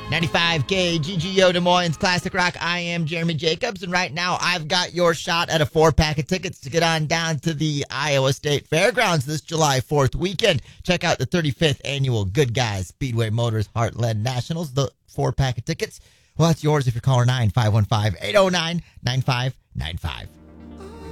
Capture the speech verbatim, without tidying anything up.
ninety-five K G G O Des Moines Classic Rock. I am Jeremy Jacobs, and right now I've got your shot at a four-pack of tickets to get on down to the Iowa State Fairgrounds this July fourth weekend. Check out the thirty-fifth Annual Good Guys Speedway Motors Heartland Nationals. The four-pack of tickets, well, that's yours if you're calling nine five one five, eight oh nine, nine five nine five.